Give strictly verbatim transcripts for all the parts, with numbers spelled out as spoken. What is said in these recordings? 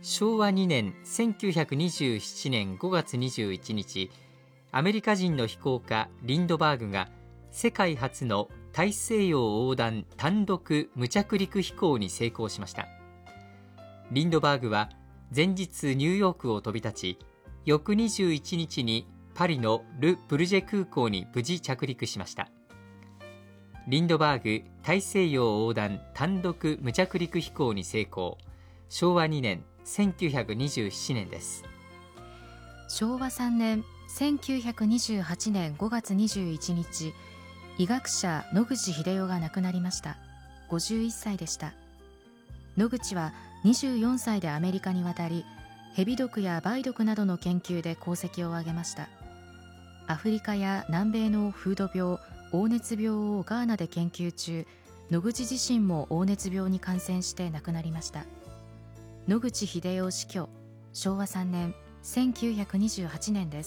しょうわにねんせんきゅうひゃくにじゅうななねんごがつにじゅういちにち、アメリカ人の飛行家リンドバーグが世界初の大西洋横断単独無着陸飛行に成功しました。リンドバーグは前日ニューヨークを飛び立ち、翌にじゅういちにちにパリのル・ブルジェ空港に無事着陸しました。リンドバーグ大西洋横断単独無着陸飛行に成功。しょうわにねんせんきゅうひゃくにじゅうななねんです。 しょうわさんねんせんきゅうひゃくにじゅうはちねんごがつにじゅういちにち、医学者野口英世が亡くなりました。ごじゅういっさいでした。野口はにじゅうよんさいでアメリカに渡り、蛇毒や梅毒などの研究で功績を挙げました。アフリカや南米の風土病、黄熱病をガーナで研究中、野口自身も黄熱病に感染して亡くなりました。野口英世死去。しょうわさんねんせんきゅうひゃくにじゅうはちねんです。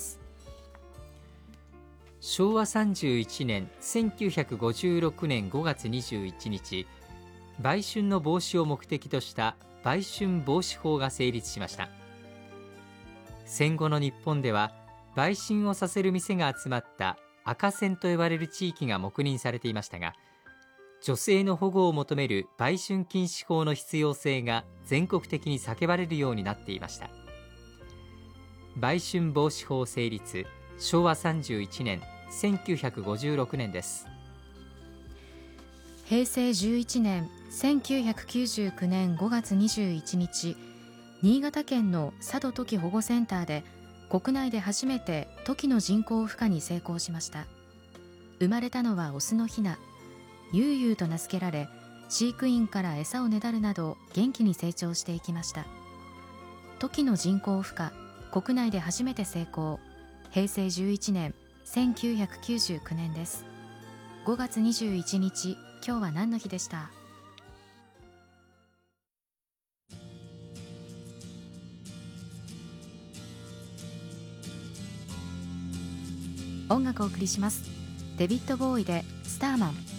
しょうわさんじゅういちねんせんきゅうひゃくごじゅうろくねんごがつにじゅういちにち、売春の防止を目的とした売春防止法が成立しました。戦後の日本では売春をさせる店が集まった赤線と呼ばれる地域が黙認されていましたが、女性の保護を求める売春禁止法の必要性が全国的に叫ばれるようになっていました。売春防止法成立。しょうわさんじゅういちねんせんきゅうひゃくごじゅうろくねんです。 へいせいじゅういちねんせんきゅうひゃくきゅうじゅうきゅうねんごがつにじゅういちにち、新潟県の佐渡トキ保護センターで国内で初めてトキの人工孵化に成功しました。生まれたのはオスのヒナ、ユウユウと名付けられ、飼育員から餌をねだるなど元気に成長していきました。トキの人工孵化、国内で初めて成功。へいせいじゅういちねんせんきゅうひゃくきゅうじゅうきゅうねんです。ごがつにじゅういちにち、今日は何の日でした？音楽をお送りします。デビッド・ボーイでスターマン。